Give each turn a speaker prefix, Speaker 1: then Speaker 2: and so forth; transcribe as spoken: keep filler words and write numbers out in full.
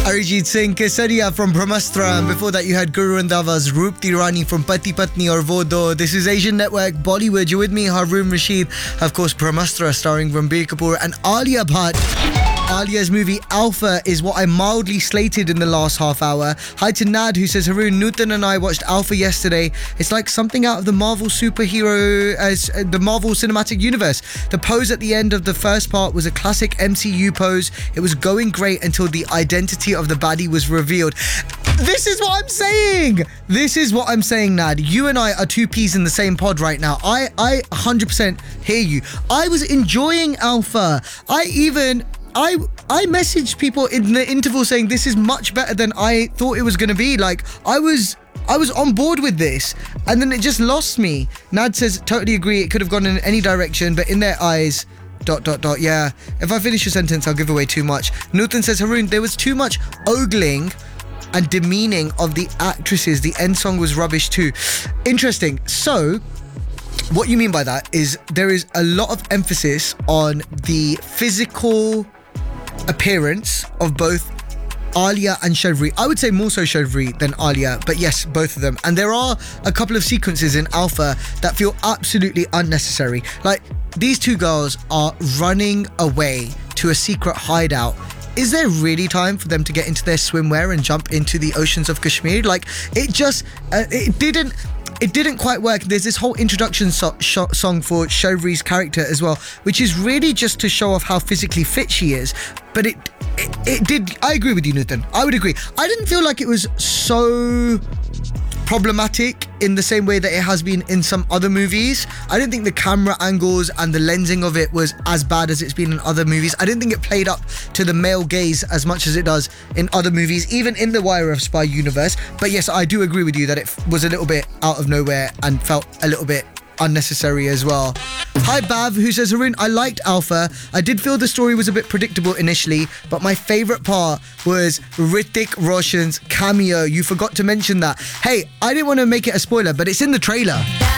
Speaker 1: Arijit Singh Kesaria from Brahmastra, and before that you had Guru Randava's Roop Tirani from Pati Patni Aur Wo Do. This is Asian Network Bollywood. You're with me, Haroon Rashid. Of course, Brahmastra starring Ranbir Kapoor and Alia Bhatt. Alia's movie Alpha is what I mildly slated in the last half hour. Hi to Nad, who says, Haroon, Nutan and I watched Alpha yesterday. It's like something out of the Marvel superhero, as uh, the Marvel Cinematic Universe. The pose at the end of the first part was a classic M C U pose. It was going great until the identity of the baddie was revealed. This is what I'm saying. This is what I'm saying, Nad. You and I are two peas in the same pod right now. I, I one hundred percent hear you. I was enjoying Alpha. I even... I I messaged people in the interval saying this is much better than I thought it was going to be. Like, I was I was on board with this, and then it just lost me. Nad says, totally agree, it could have gone in any direction, but in their eyes, dot, dot, dot, yeah. If I finish a sentence, I'll give away too much. Nutan says, Haroon, there was too much ogling and demeaning of the actresses. The end song was rubbish too. Interesting. So... what you mean by that is there is a lot of emphasis on the physical appearance of both Alia and Chaudhry. I would say more so Chaudhry than Alia, but yes, both of them. And there are a couple of sequences in Alpha that feel absolutely unnecessary. Like, these two girls are running away to a secret hideout. Is there really time for them to get into their swimwear and jump into the oceans of Kashmir? Like, it just, uh, it didn't... It didn't quite work. There's this whole introduction so- sh- song for Chaudhry's character as well, which is really just to show off how physically fit she is. But it, it, it did... I agree with you, Nutan. I would agree. I didn't feel like it was so problematic in the same way that it has been in some other movies. I didn't think the camera angles and the lensing of it was as bad as it's been in other movies. I didn't think it played up to the male gaze as much as it does in other movies, even in the Wire of Spy universe. But yes, I do agree with you that it was a little bit out of nowhere and felt a little bit unnecessary as well. Hi Bav, who says, Haroon, I liked Alpha. I did feel the story was a bit predictable initially, but my favourite part was Hrithik Roshan's cameo. You forgot to mention that. Hey, I didn't want to make it a spoiler, but it's in the trailer.